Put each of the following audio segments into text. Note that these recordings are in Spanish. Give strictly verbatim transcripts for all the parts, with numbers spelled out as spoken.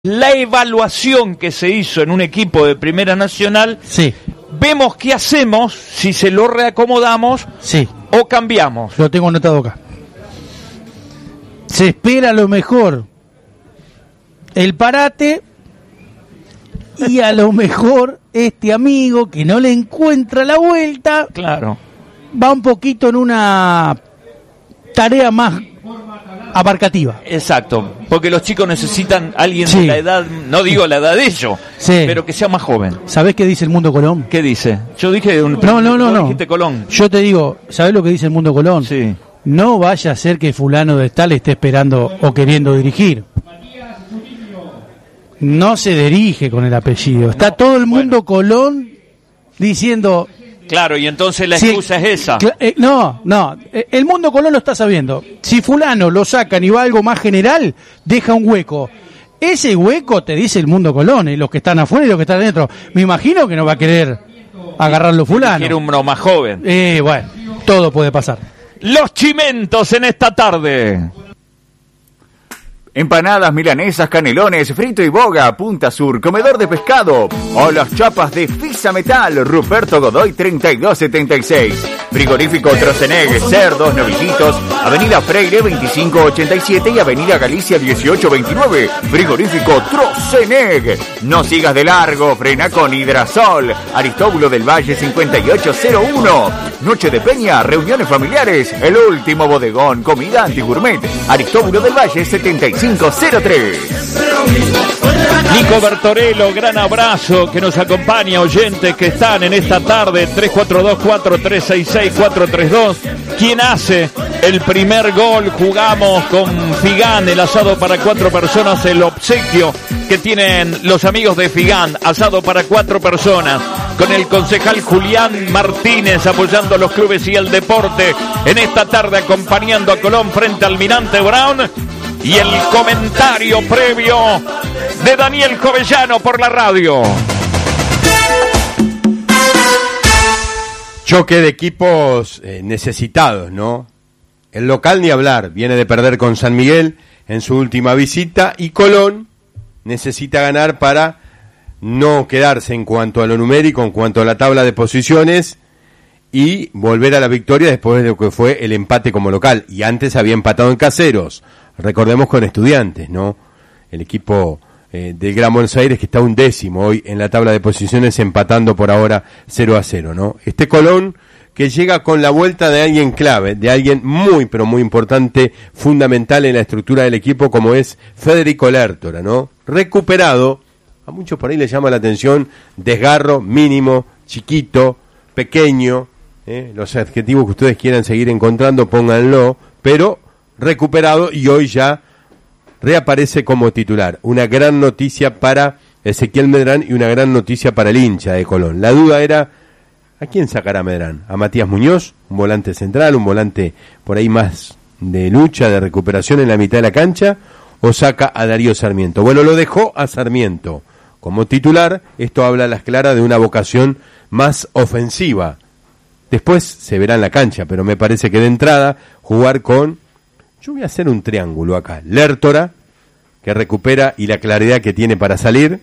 la evaluación que se hizo en un equipo de Primera Nacional, sí. Vemos qué hacemos, si se lo reacomodamos sí. o cambiamos. Lo tengo anotado acá. Se espera lo mejor, el parate, y a lo mejor este amigo que no le encuentra la vuelta, claro, va un poquito en una tarea más abarcativa. Exacto, porque los chicos necesitan a alguien sí. de la edad, no digo la edad de ellos, sí. pero que sea más joven. ¿Sabés qué dice el Mundo Colón? ¿Qué dice? Yo dije un... No, no, no, no. Dijiste Colón. Yo te digo, ¿sabés lo que dice el Mundo Colón? Sí. No vaya a ser que fulano de tal esté esperando o queriendo dirigir. No se dirige con el apellido. Está no, todo el Mundo bueno. Colón diciendo... Claro, y entonces la excusa sí, es esa. Eh, no, no, eh, el Mundo Colón lo está sabiendo. Si fulano lo sacan y va a algo más general, deja un hueco. Ese hueco te dice el Mundo Colón, eh, los que están afuera y los que están adentro. Me imagino que no va a querer agarrarlo fulano. Quiere uno más joven. Eh, bueno, todo puede pasar. Los chimentos en esta tarde. Empanadas, milanesas, canelones, frito y boga, Punta Sur, comedor de pescado o las chapas de Fisa Metal, Ruperto Godoy treinta y dos setenta y seis. Frigorífico Troceneg, cerdos, novillitos, Avenida Freire veinticinco ochenta y siete y Avenida Galicia dieciocho veintinueve. Frigorífico Troceneg. No sigas de largo, frena con Hidrasol. Aristóbulo del Valle cincuenta y ocho cero uno. Noche de peña, reuniones familiares, el último bodegón, comida antigourmet. Aristóbulo del Valle setenta y cinco cero tres. Nico Bertorello, gran abrazo, que nos acompaña, oyentes que están en esta tarde, tres cuatro dos, cuatro tres seis seis, cuatro tres dos. ¿Quién hace el primer gol? Jugamos con Figán, el asado para cuatro personas, el obsequio que tienen los amigos de Figán, asado para cuatro personas, con el concejal Julián Martínez apoyando a los clubes y el deporte, en esta tarde acompañando a Colón frente al Almirante Brown. Y el comentario previo de Daniel Covellano por la radio. Choque de equipos eh, necesitados, ¿no? El local ni hablar, viene de perder con San Miguel en su última visita y Colón necesita ganar para no quedarse en cuanto a lo numérico, en cuanto a la tabla de posiciones y volver a la victoria después de lo que fue el empate como local. Y antes había empatado en Caseros. Recordemos con Estudiantes, ¿no? El equipo eh, del Gran Buenos Aires que está un décimo hoy en la tabla de posiciones empatando por ahora cero a cero, ¿no? Este Colón que llega con la vuelta de alguien clave, de alguien muy pero muy importante, fundamental en la estructura del equipo como es Federico Lertora, ¿no? Recuperado, a muchos por ahí les llama la atención, desgarro mínimo, chiquito, pequeño, ¿eh? Los adjetivos que ustedes quieran seguir encontrando, pónganlo, pero recuperado y hoy ya reaparece como titular. Una gran noticia para Ezequiel Medrán y una gran noticia para el hincha de Colón. La duda era, ¿a quién sacará Medrán? ¿A Matías Muñoz? Un volante central, un volante por ahí más de lucha, de recuperación en la mitad de la cancha, ¿o saca a Darío Sarmiento? Bueno, lo dejó a Sarmiento como titular. Esto habla a las claras de una vocación más ofensiva. Después se verá en la cancha, pero me parece que de entrada jugar con... Yo voy a hacer un triángulo acá. Lertora, que recupera y la claridad que tiene para salir.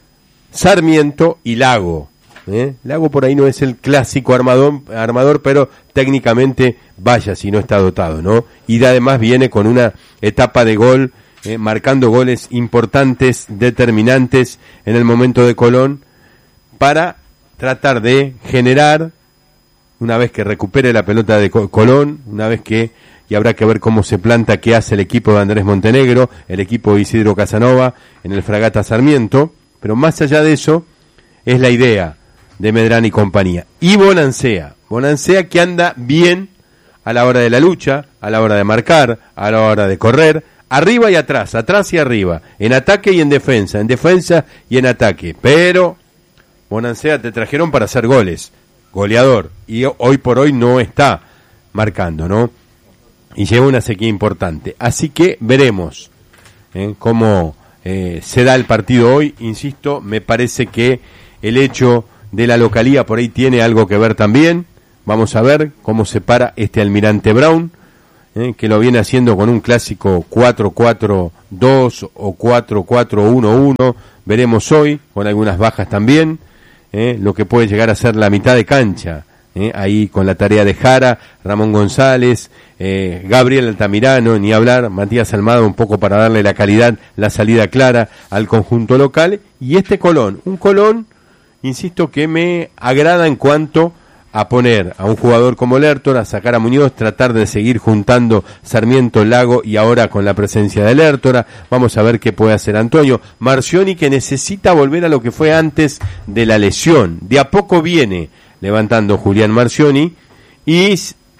Sarmiento y Lago. ¿eh? Lago por ahí no es el clásico armador, armador, pero técnicamente vaya si no está dotado, ¿no? Y además viene con una etapa de gol, eh, marcando goles importantes, determinantes en el momento de Colón, para tratar de generar, una vez que recupere la pelota de Colón, una vez que... y habrá que ver cómo se planta, qué hace el equipo de Andrés Montenegro, el equipo de Isidro Casanova en el Fragata Sarmiento, pero más allá de eso, es la idea de Medrán y compañía. Y Bonancea, Bonancea que anda bien a la hora de la lucha, a la hora de marcar, a la hora de correr, arriba y atrás, atrás y arriba, en ataque y en defensa, en defensa y en ataque, pero Bonancea te trajeron para hacer goles, goleador, y hoy por hoy no está marcando, ¿no? Y lleva una sequía importante. Así que veremos ¿eh? cómo eh, se da el partido hoy. Insisto, me parece que el hecho de la localía por ahí tiene algo que ver también. Vamos a ver cómo se para este Almirante Brown. eh, que lo viene haciendo con un clásico cuatro cuatro dos o cuatro cuatro uno uno, veremos hoy, con algunas bajas también, eh, lo que puede llegar a ser la mitad de cancha, eh, ahí con la tarea de Jara, Ramón González, eh, Gabriel Altamirano, ni hablar, Matías Almada un poco para darle la calidad, la salida clara al conjunto local, y este Colón, un Colón, insisto, que me agrada en cuanto a poner a un jugador como Lertora, a sacar a Muñoz, tratar de seguir juntando Sarmiento, Lago y ahora con la presencia de Lertora. Vamos a ver qué puede hacer Antonio. Marcioni, que necesita volver a lo que fue antes de la lesión. De a poco viene levantando Julián Marcioni y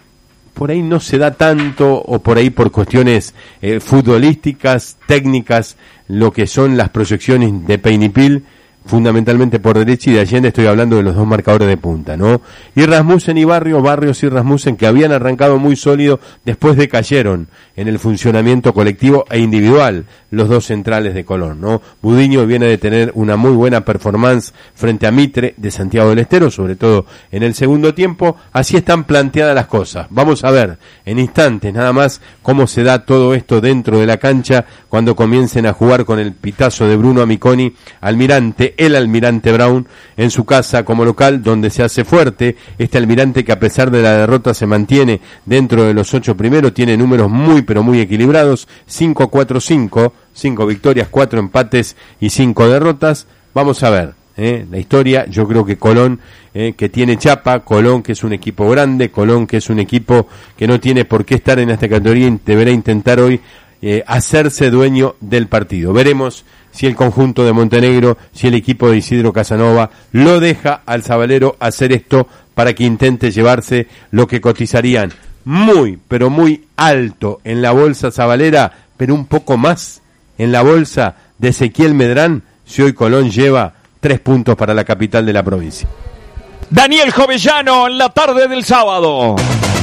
por ahí no se da tanto, o por ahí por cuestiones eh, futbolísticas, técnicas, lo que son las proyecciones de Peinipil, fundamentalmente por derecha, y de Allende estoy hablando de los dos marcadores de punta, ¿no? Y Rasmussen y Barrios, Barrios y Rasmussen, que habían arrancado muy sólido, después decayeron en el funcionamiento colectivo e individual, los dos centrales de Colón, ¿no? Budiño viene de tener una muy buena performance frente a Mitre de Santiago del Estero, sobre todo en el segundo tiempo. Así están planteadas las cosas. Vamos a ver en instantes nada más cómo se da todo esto dentro de la cancha cuando comiencen a jugar con el pitazo de Bruno Amiconi, Almirante, el Almirante Brown, en su casa como local, donde se hace fuerte. Este Almirante, que a pesar de la derrota se mantiene dentro de los ocho primeros, tiene números muy pero muy equilibrados, cinco cuatro cinco, cinco victorias, cuatro empates y cinco derrotas. Vamos a ver eh, la historia. Yo creo que Colón, eh, que tiene chapa, Colón que es un equipo grande, Colón que es un equipo que no tiene por qué estar en esta categoría, deberá intentar hoy eh, hacerse dueño del partido. Veremos si el conjunto de Montenegro, si el equipo de Isidro Casanova lo deja al Sabalero hacer esto para que intente llevarse lo que cotizarían muy, pero muy alto en la bolsa sabalera, pero un poco más en la bolsa de Ezequiel Medrán, si hoy Colón lleva tres puntos para la capital de la provincia. Daniel Jovellano en la tarde del sábado.